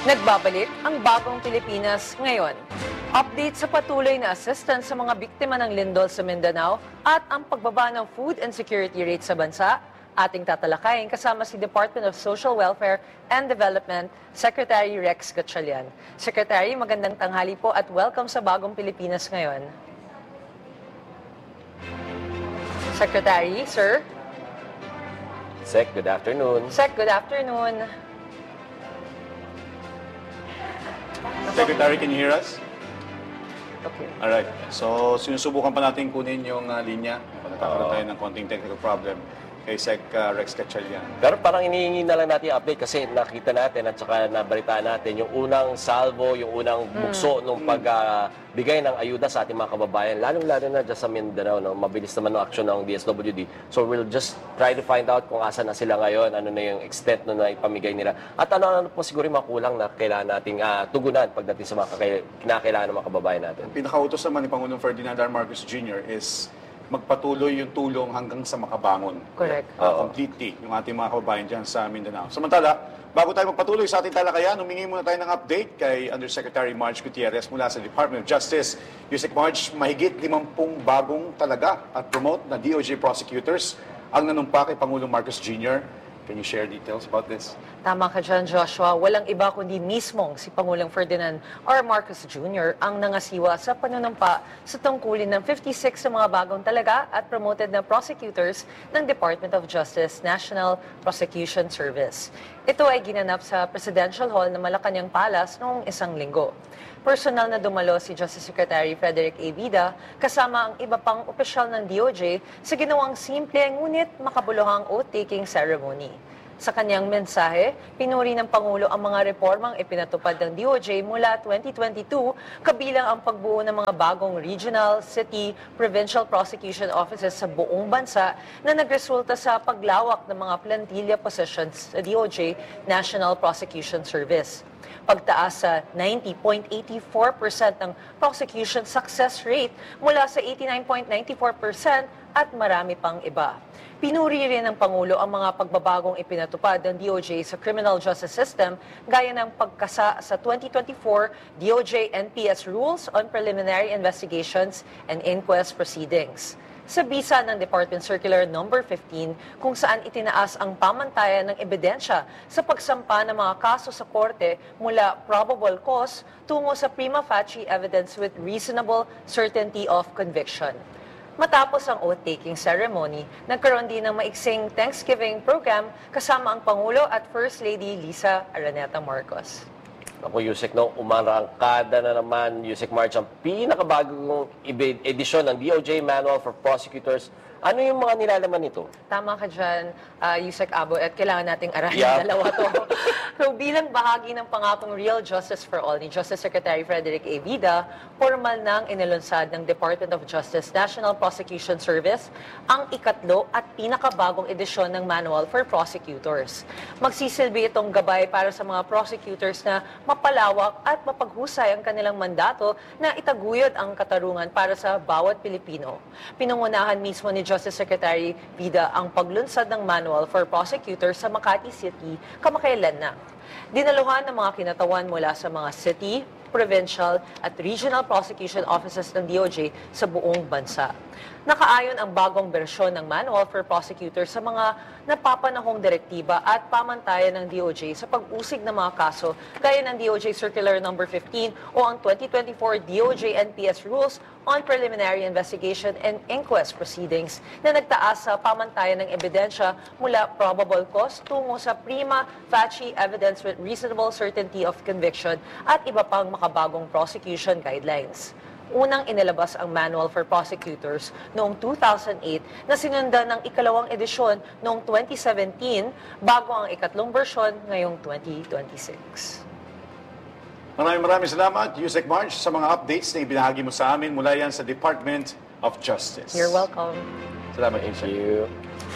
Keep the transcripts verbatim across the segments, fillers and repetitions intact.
Nagbabalik ang bagong Pilipinas ngayon. Update sa patuloy na assistance sa mga biktima ng lindol sa Mindanao at ang pagbaba ng food and security rate sa bansa. Ating tatalakayin kasama si Department of Social Welfare and Development Secretary Rex Gatchalian. Secretary, magandang tanghali po at welcome sa bagong Pilipinas ngayon. Secretary, sir. Sec, good afternoon. Sec, good afternoon. Secretary, can you hear us? Okay. Alright. So, sinusubukan pa natin kunin yung uh, linya. Nagkakaroon tayo ng konting technical problem kay Sec uh, Rex Gatchalian. Pero parang inihingi na lang natin yung update kasi nakita natin at saka nabalitaan natin yung unang salvo, yung unang bukso mm. nung pagbigay uh, ng ayuda sa ating mga kababayan, lalong-lalo na dyan sa Mindanao. No? Mabilis naman ang action ng D S W D. So we'll just try to find out kung asa na sila ngayon, ano na yung extent na ipamigay nila. At ano-ano po siguro yung mga kulang na kailangan nating uh, tugunan pagdating sa mga kinakailangan ng mga kababayan natin. Pinakautos naman ni Pangulong Ferdinand R. Marcos Junior is magpatuloy yung tulong hanggang sa makabangon. Correct. Uh, completely, yung ating mga kababayan dyan sa Mindanao. Samantala, bago tayo magpatuloy sa ating talakayan, humingi muna tayo ng update kay Undersecretary Marge Gutierrez mula sa Department of Justice. Yusek Marge, mahigit limampung bagong talaga at promote na D O J prosecutors ang nanumpa kay Pangulong Marcos Junior Can you share details about this? Tama ka dyan, Joshua. Walang iba kundi mismong si Pangulong Ferdinand R. Marcos Junior ang nangasiwa sa panunumpa sa tungkulin ng fifty-six sa mga bagong talaga at promoted na prosecutors ng Department of Justice National Prosecution Service. Ito ay ginanap sa Presidential Hall ng Malacanang Palace noong isang linggo. Personal na dumalo si Justice Secretary Frederick A. Vida kasama ang iba pang opisyal ng D O J sa ginawang simple ngunit makabuluhang oath-taking ceremony. Sa kanyang mensahe, pinuri ng Pangulo ang mga reformang ipinatupad ng D O J mula twenty twenty-two, kabilang ang pagbuo ng mga bagong regional, city, provincial prosecution offices sa buong bansa na nagresulta sa paglawak ng mga plantilla positions sa D O J National Prosecution Service. Pagtaas sa ninety point eight four percent ng prosecution success rate mula sa eighty-nine point nine four percent at marami pang iba. Pinuri rin ng Pangulo ang mga pagbabagong ipinatupad ng D O J sa criminal justice system gaya ng pagkasa sa twenty twenty-four D O J N P S Rules on Preliminary Investigations and Inquest Proceedings. Sa bisa ng Department Circular number fifteen kung saan itinaas ang pamantayan ng ebidensya sa pagsampa ng mga kaso sa korte mula probable cause tungo sa prima facie evidence with reasonable certainty of conviction. Matapos ang oath-taking ceremony, nagkaroon din ng maiksing Thanksgiving program kasama ang Pangulo at First Lady Lisa Araneta Marcos. Ako, Yusek, no, umarangkada na naman, Yusek March, ang pinakabagong edisyon ng D O J Manual for Prosecutors. Ano yung mga nilalaman nito? Tama ka dyan, uh, Yusek Abo, at kailangan nating arahin Yep. dalawa to. So bilang bahagi ng pangakong Real Justice for All ni Justice Secretary Frederick A. Vida, formal nang inilunsad ng Department of Justice National Prosecution Service ang ikatlo at pinakabagong edisyon ng Manual for Prosecutors. Magsisilbi itong gabay para sa mga prosecutors na mapalawak at mapaghusay ang kanilang mandato na itaguyod ang katarungan para sa bawat Pilipino. Pinungunahan mismo ni Justice Secretary Vida ang paglunsad ng Manual for Prosecutors sa Makati City kamakailan na. Dinaluhan ng mga kinatawan mula sa mga city, provincial at regional prosecution offices ng D O J sa buong bansa. Nakaayon ang bagong bersyon ng Manual for Prosecutors sa mga napapanahong direktiba at pamantayan ng D O J sa pag-usig ng mga kaso gaya ng D O J Circular number fifteen o ang twenty twenty-four D O J N P S Rules on Preliminary Investigation and Inquest Proceedings na nagtaas sa pamantayan ng ebidensya mula probable cause tungo sa prima facie evidence with reasonable certainty of conviction at iba pang makabagong prosecution guidelines. Unang inilabas ang Manual for Prosecutors noong two thousand eight na sinundan ng ikalawang edisyon noong twenty seventeen bago ang ikatlong bersyon ngayong twenty twenty-six. Maraming maraming salamat, Yusek Marge, sa mga updates na ibinahagi mo sa amin mula yan sa Department of Justice. You're welcome. Salamat, Thank you.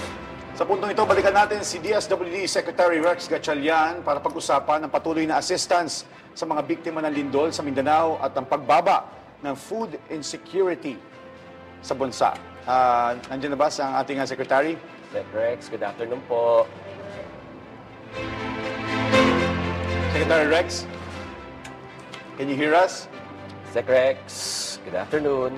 Sa puntong ito, balikan natin si D S W D Secretary Rex Gatchalian para pag-usapan ang patuloy na assistance sa mga biktima ng lindol sa Mindanao at ang pagbaba ng food insecurity sa bansa. Uh, nandiyan na ba sa ating uh, Secretary? Sec Rex, good afternoon po. Secretary Rex, Can you hear us? Secrex, good afternoon.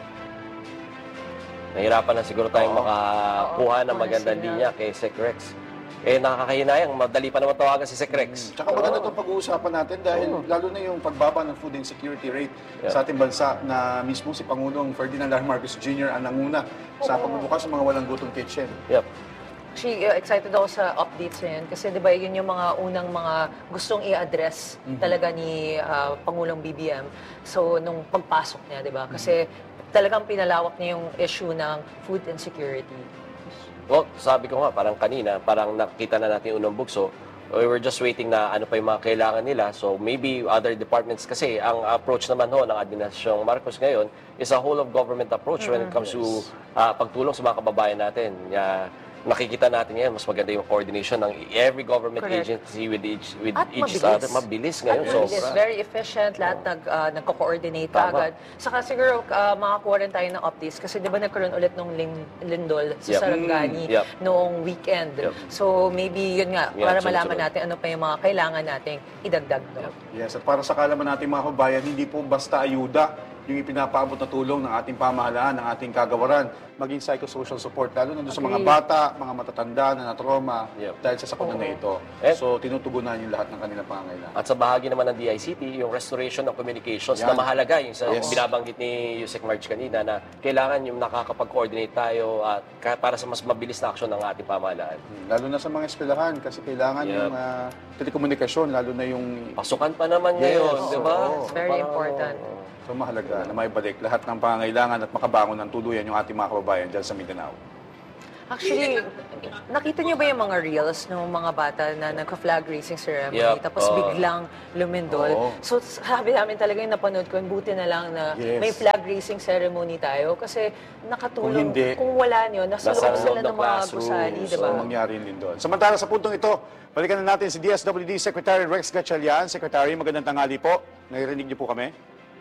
Nahirapan na siguro tayong Oo. makakuha Oo, ng magandang signal. linya kay Secrex. Eh, nakakahinayang, madali pa naman tawagan si Secrex. Tsaka maganda itong pag-uusapan natin dahil lalo na yung pagbaba ng food insecurity rate Yeah. sa ating bansa na mismo si Pangulong Ferdinand R. Marcos Junior ang nanguna sa pagbubukas ng mga walang gutom kitchen. Yep. Actually, uh, excited ako sa updates na yun kasi di ba yun yung mga unang mga gustong i-address talaga ni uh, Pangulong B B M. So, nung pagpasok niya, di ba? Kasi talagang pinalawak niya yung issue ng food insecurity. Well, sabi ko nga, parang kanina, parang nakita na natin yung unang bugso. We were just waiting na ano pa yung mga kailangan nila. So maybe other departments kasi ang approach naman ho ng Administrasyong Marcos ngayon is a whole of government approach when it comes to uh, pagtulong sa mga kababayan natin. Yeah. Nakikita natin ngayon, mas maganda yung coordination ng every government Correct. agency with each with At each mabilis. other. Mabilis ngayon. At So, mabilis, very efficient, lahat nag, uh, nagko-coordinate Tama. agad. Saka siguro uh, makakuha rin tayo ng updates kasi di ba nagkaroon ulit ng ling, lindol sa Yep. Sarangani Mm, yep. noong weekend. Yep. So maybe yun nga, Yeah, para sunod-sunod. malaman natin ano pa yung mga kailangan nating idagdag. No? Yes, at para sa kalaman natin mga kabayan, hindi po basta ayuda yung ipinapaabot na tulong ng ating pamahalaan, ng ating kagawaran, maging psychosocial support, lalo na doon sa mga Agree. bata, mga matatanda na na-trauma Yep. dahil sa sakuna na ito. Eh. So, tinutugunan yung lahat ng kanilang pangangailangan. at sa bahagi naman ng D I C T, yung restoration of communications Yan. na mahalaga, yung sa Yes. binabanggit ni Yusek March kanina na kailangan yung nakakapag-coordinate tayo at ka- para sa mas mabilis na aksyon ng ating pamahalaan. Lalo na sa mga eskwelahan, kasi kailangan Yep. yung ah, telekomunikasyon, lalo na yung Pasukan pa naman Yes, ngayon, oo. di ba? It's very Parang, important. oo. so mahalaga na maibalik lahat ng pangangailangan at makabangon ng tuluyan yung ating mga kababayan dyan sa Mindanao. Actually, nakita niyo ba yung mga reels ng mga bata na nagka-flag racing ceremony Yep. tapos Oo. biglang lumindol? Oo. So sabi namin talaga yung napanood ko, buti na lang na Yes. may flag racing ceremony tayo kasi nakatulong. Kung hindi, kung wala niyo, nasa nasa loob loob sila ng ng mga classroom. gusali, di So, ba? mangyari din doon. Samantala sa puntong ito, balikan na natin si D S W D Secretary Rex Gatchalian. Secretary, magandang tanghali po. Naririnig niyo po kami?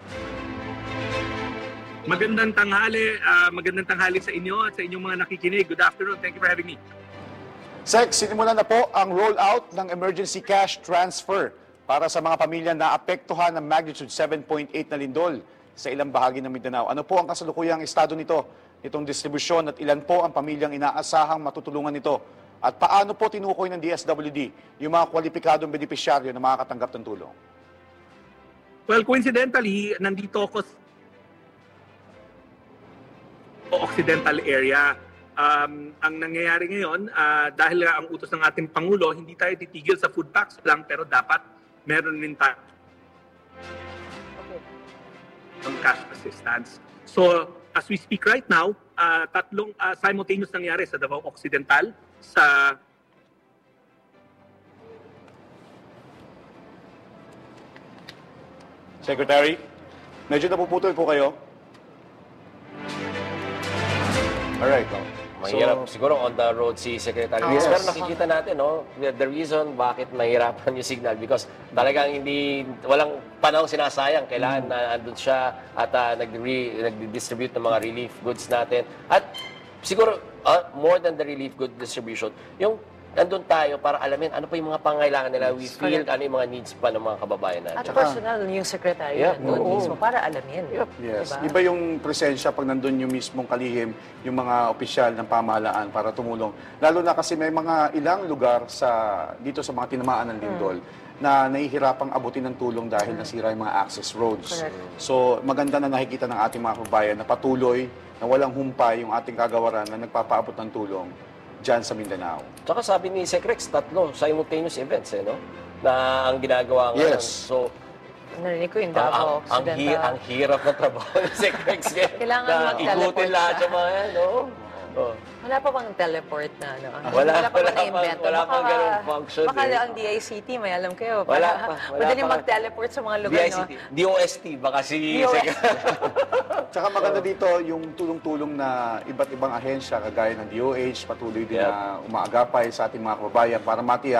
Magandang tanghali, ah, magandang tanghali sa inyo at sa inyong mga nakikinig. Good afternoon. Thank you for having me. Sec, sinimulan na po ang rollout ng emergency cash transfer para sa mga pamilya na apektuhan ng magnitude seven point eight na lindol sa ilang bahagi ng Mindanao. Ano po ang kasalukuyang estado nito, itong distribusyon at ilan po ang pamilyang inaasahang matutulungan nito? At paano po tinukoy ng D S W D yung mga kwalipikadong benepisyaryo na makakatanggap ng tulong? Well, coincidentally, nandito ako sa Occidental area. Um, ang nangyayari ngayon, ah, dahil nga ang utos ng ating Pangulo, hindi tayo titigil sa food packs lang, pero dapat meron rin tayo ng cash assistance. So, as we speak right now, ah, tatlong ah, simultaneous nangyari sa Davao Occidental, sa Secretary, medyo napuputol po kayo. Alright. Mahirap. Siguro on the road si Secretary Rex. Yes. Pero nakikita natin, no, the reason bakit mahirapan yung signal because talagang hindi, walang panahon sinasayang. Kailangan na andun siya at uh, nag-distribute ng mga relief goods natin. At siguro, uh, more than the relief good distribution, yung andun tayo para alamin ano pa yung mga pangailangan nila. We feel Correct. ano yung mga needs pa ng mga kababayan At natin. personal yung secretary Yeah. doon Oo. mismo para alamin. Yes. Diba? Iba yung presensya pag nandun yung mismong kalihim, yung mga opisyal ng pamahalaan para tumulong. Lalo na kasi may mga ilang lugar sa dito sa mga tinamaan ng lindol na nahihirapang abutin ng tulong dahil nasira yung mga access roads. Correct. So maganda na nakikita ng ating mga kababayan na patuloy na walang humpay yung ating kagawaran na nagpapaabot ng tulong dyan sa Mindanao. Tsaka sabi ni Secrex, tatlo simultaneous events, eh, no? Na ang ginagawa ngayon. Yes. So, Narinig ko yung ang, Davao ang, ang, hi- Occidental. ang hirap ng trabaho ni Secrex. Kailangan na mag-teleport ikutin lahat siya. yung mga yan, no? Oh. Wala pa bang teleport na ano? Wala- pa ba wala na-invento? pang- wala pang Baka- ganung function, Baka eh. ang D I C T, may alam kayo. Wala Para pa, wala madaling pa. mag-teleport sa mga D lugar, I C no? T, D O S T, baka si D O S T. Secrex. Tsaka maganda dito yung tulong-tulong na iba't ibang ahensya kagaya ng D O H, patuloy din Yep. na umaagapay sa ating mga kababayan para matiyak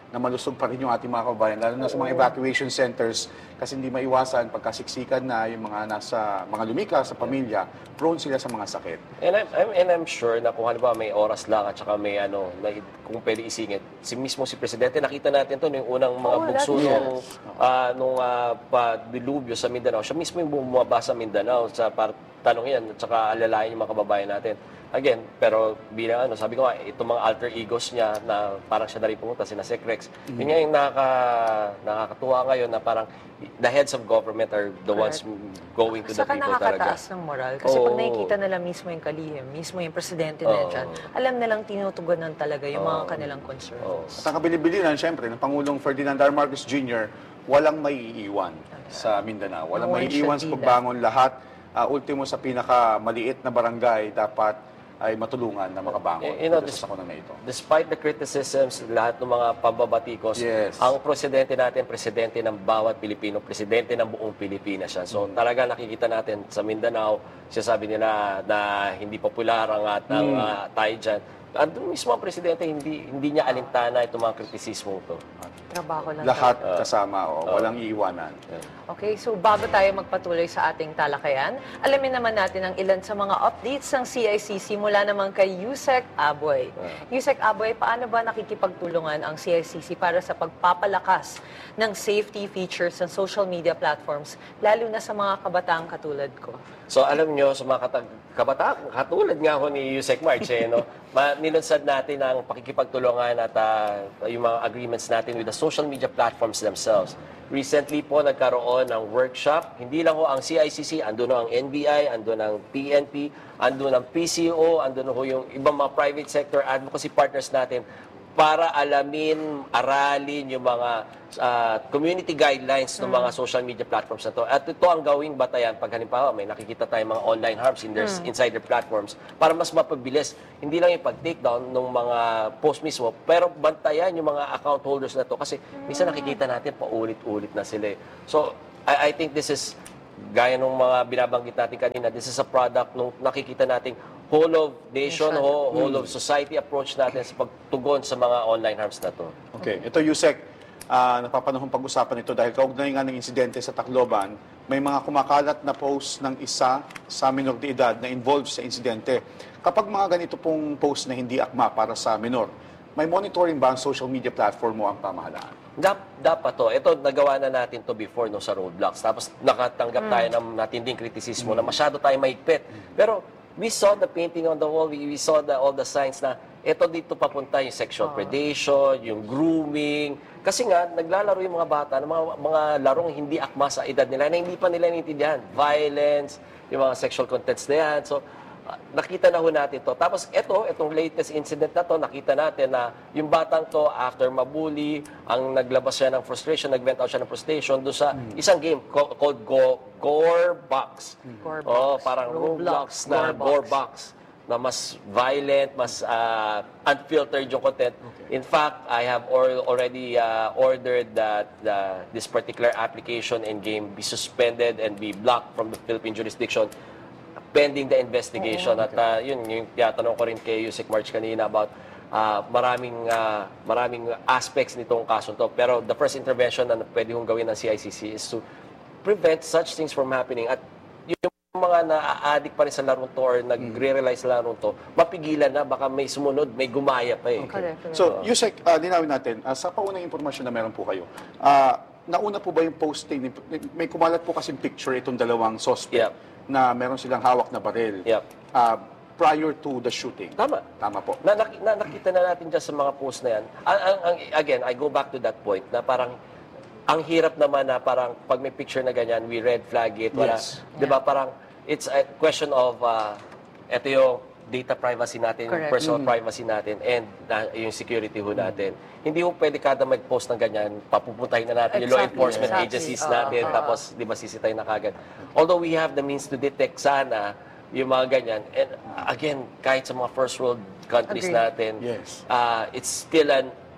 na malusog pa rin yung ating mga kababayan, lalo na sa mga evacuation centers, kasi hindi maiwasan pagkasiksikan na yung mga nasa mga lumika sa pamilya, prone sila sa mga sakit. And I'm, I'm, and I'm sure na kung halimbawa may oras lang at saka may ano, na, kung pwede isingit, si mismo si Presidente, nakita natin to yung unang mga Oo, bugso lahat nung, ah, nung ah, pa-dilubyo sa Mindanao. Siya mismo yung bumaba sa Mindanao sa para tanong yan at saka alalayan yung mga kababayan natin. Again, pero bilang ano, sabi ko nga, itong mga alter egos niya na parang siya na rin pumunta, sina Sec Rex, mm-hmm. yun nga yung nakaka, nakakatuwa ngayon na parang the heads of government are the Correct. ones going to Saka the people talaga. nakakataas ng moral. Kasi Oo. pag nakikita nila mismo yung kalihim, mismo yung presidente na Oo. dyan, alam nilang tinutugunan talaga yung mga Oo. kanilang concerns. Oo. At ang kabilin-bilinan, siyempre, ng Pangulong Ferdinand R. Marcos Junior, walang maiiwan sa Mindanao. Walang No one maiiwan sa should be pagbangon lahat. Uh, ultimo sa pinakamaliit na barangay, dapat ay matulungan na makabangon You know, dito this- sa sakuna na ito. Despite the criticisms, lahat ng mga pambabatikos, Yes. ang presidente natin, presidente ng bawat Pilipino, presidente ng buong Pilipinas siya. So talaga nakikita natin sa Mindanao, sinasabi nila na hindi popular ang at ang ah, tayo dyan. Andun mismo ang presidente, hindi hindi niya alintana itong mga kritisismo to. Trabaho lang Lahat talaga. kasama, o walang iiwanan. Okay, so bago tayo magpatuloy sa ating talakayan, alamin naman natin ang ilan sa mga updates ng C I C C mula naman kay Yusek Aboy. Yusek Aboy, paano ba nakikipagtulungan ang C I C C para sa pagpapalakas ng safety features ng social media platforms, lalo na sa mga kabataang katulad ko? So alam nyo, sa mga katag- kabataan, katulad nga ako ni Yusek March, eh, no? Ma- nilunsad natin ang pakikipagtulungan at ah, yung mga agreements natin with the social media platforms themselves. Recently po nagkaroon ng workshop, hindi lang ho ang C I C C, andun ho ang N B I, andun ang P N P, andun ang P C O, andun ho yung ibang mga private sector advocacy partners natin para alamin, aralin yung mga ah, community guidelines ng mga social media platforms na to. At ito ang gawing batayan pag halimbawa may nakikita tayong mga online harms in their, inside their platforms para mas mapabilis. Hindi lang yung pag-takedown ng mga post mismo, pero bantayan yung mga account holders na to kasi minsan nakikita natin paulit-ulit na sila. eh. So, I, I think this is, gaya ng mga binabanggit natin kanina, this is a product nung nakikita nating whole of nation, Nation. ho, whole of society approach natin sa pagtugon sa mga online harms na to. Okay, ito Yusek, uh, napapanahon pag-usapan ito dahil kaugnay nga ng insidente sa Tacloban, may mga kumakalat na post ng isa sa minor de edad na involved sa insidente. Kapag mga ganito pong post na hindi akma para sa minor, may monitoring ba ang social media platform mo ang pamahalaan? Dap, dapat to. Ito, nagawa na natin to before no, sa roadblocks. Tapos nakatanggap tayo ng matinding kritisismo na masyado tayo maigpit. Pero we saw the painting on the wall, we, we saw the, all the signs na ito dito papunta yung sexual predation, yung grooming. Kasi nga, naglalaro yung mga bata ng mga, mga larong hindi akma sa edad nila na hindi pa nila naiintindihan. Violence, yung mga sexual contents na yan. So, uh, nakita na ho natin to. Tapos ito, itong latest incident na to, nakita natin na yung batang to, after mabully, ang naglabas siya ng frustration, nag-vent out siya ng frustration doon sa isang game co- called Go, Gore Box. Gore Oh, Box. parang Roblox, Roblox na Gore Box. Gore Box na mas violent, mas uh, unfiltered yung content. In fact, I have or, already uh, ordered that uh, this particular application and game be suspended and be blocked from the Philippine jurisdiction pending the investigation. At uh, yun, yung tinatanong ko rin kay Yusek March kanina about uh, maraming uh, maraming aspects nitong kaso to. Pero the first intervention na pwede kong gawin ng C I C C is to prevent such things from happening. At yung mga na-addict pa rin sa larong to or nagre-realize sa larong to, mapigilan na, baka may sumunod, may gumaya pa eh. Correct, correct. So, Yusek, uh, linawin natin, uh, sa paunang impormasyon na meron po kayo, uh, nauna po ba yung posting, may kumalat po kasing picture itong dalawang suspect Yep. na meron silang hawak na baril Yep. uh, prior to the shooting. Tama. Tama po. Na, nak- na, nakita na natin dyan sa mga post na yan. Ang, ang, ang- again, I go back to that point na parang ang hirap naman na parang pag may picture na ganyan, we red flag it. Wala, Yes. Di ba? Parang it's a question of uh, ito yung data privacy natin, Correct. personal privacy natin, and uh, yung security ho natin. Hindi ho pwede kada mag-post ng ganyan, papupuntahin na natin yung law Exactly, enforcement exactly. agencies Ah, natin, ah. tapos di ba sisitay na kagad. Although we have the means to detect sana yung mga ganyan, and uh, again, kahit sa mga first world countries Agreed. natin, Yes. uh, it's still an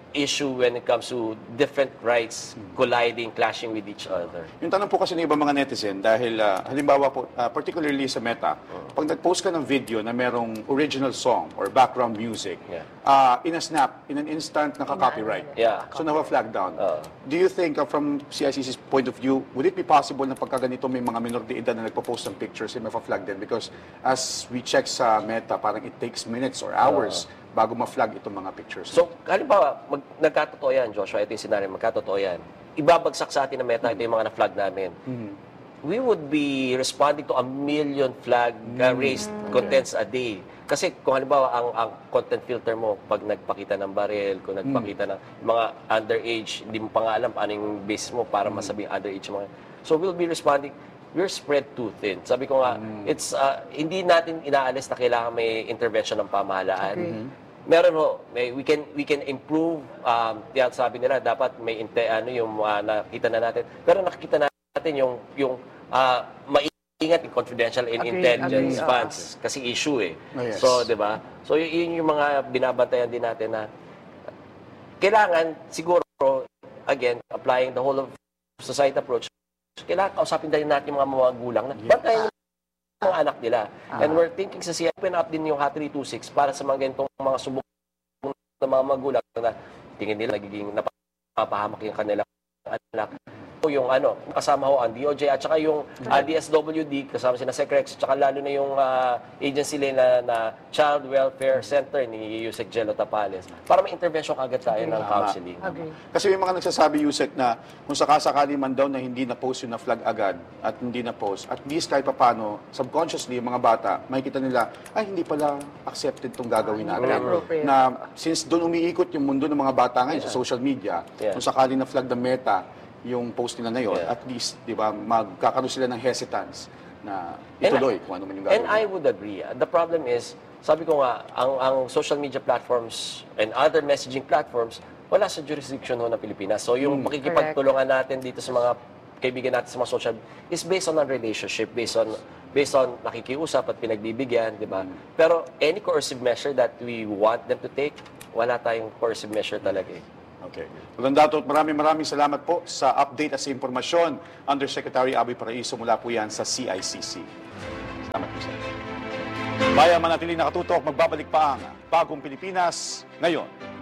issue when it comes to different rights colliding, clashing with each other. Yung tanong po kasi ng ibang mga netizen, dahil ah, halimbawa po, ah, particularly sa Meta, pag nag-post ka ng video na merong original song or background music, Yeah. ah, in a snap, in an instant, naka-copyright. Yeah. So, naka-flag down. Oo. Do you think, uh, from C I C C's point of view, would it be possible na pagka ganito may mga minor de edad na nagpo-post ng pictures, eh, ma-flag din? Because as we check sa Meta, parang it takes minutes or hours bago ma-flag itong mga pictures. So, halimbawa, mag, nagkatotoo yan, Joshua, ito yung scenario, magkatotoo yan. Ibabagsak sa atin ng Meta, ito yung mga na-flag namin. We would be responding to a million flag uh, raised contents a day. Kasi kung halimbawa, ang, ang content filter mo, pag nagpakita ng baril, kung nagpakita ng mga underage, hindi mo pa nga alam paano yung basis mo para masabing underage mga. So, we'll be responding. We're spread too thin. Sabi ko nga, it's uh, hindi natin inaalis na kailangan may intervention ng pamahalaan. Meron ho, may, we can we can improve. Um, yan sabi nila dapat may inte, ano yung uh, nakita na natin. Pero nakikita natin yung yung uh, maingat yung confidential and Agree, intelligence agree, funds kasi issue eh. Oh, yes. So, 'di ba? So y- yun yung mga binabantayan din natin na kailangan siguro again applying the whole of society approach. Kailangan kausapin din natin yung mga magulang na bantayan yung mga anak nila. And we're thinking sa C I, open up din yung H three twenty-six para sa mga ganitong mga subok ng mga magulang na tingin nila nagiging napapahamak yung kanilang anak. O yung ano, kasama ho ang D O J at saka yung uh, D S W D, kasama si na Secrex, at saka lalo na yung uh, agency nila na Child Welfare Center ni Yusek Jello Tapales para may intervention agad tayo ng counseling. Agree. Kasi may mga nagsasabi, Yusek, na kung sakasakali man daw na hindi na-post yung na-flag agad at hindi na-post, at least kahit papano, subconsciously, yung mga bata, makikita nila, ay, hindi pala accepted itong gagawin Ah, natin. hindi pala appropriate. Na since doon umiikot yung mundo ng mga bata ngayon sa social media, Yeah. kung sakali na-flag ng Meta, yung post nila na yun, Yeah. at least, di ba, magkakaroon sila ng hesitance na And ituloy kung ano man yung gagawin. And I would agree. The problem is, sabi ko nga, ang, ang social media platforms and other messaging platforms, wala sa jurisdiction ho ng Pilipinas. So yung pakikipagtulungan natin dito sa mga kaibigan natin sa mga social is based on a relationship, based on based on nakikiusap at pinagbibigyan, di ba? Pero any coercive measure that we want them to take, wala tayong coercive measure talaga eh. Okay. Maganda, maraming maraming salamat po sa update at sa impormasyon. Undersecretary Abby Paraiso mula po yan sa C I C C. Salamat po sa inyo. Bayan manatiling nakatutok, magbabalik pa ang Bagong Pilipinas ngayon.